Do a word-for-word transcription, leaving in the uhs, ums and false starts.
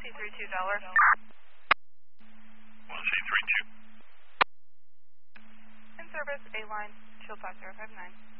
C three two Delaware. one C three two. In service, A line, shield five zero five nine.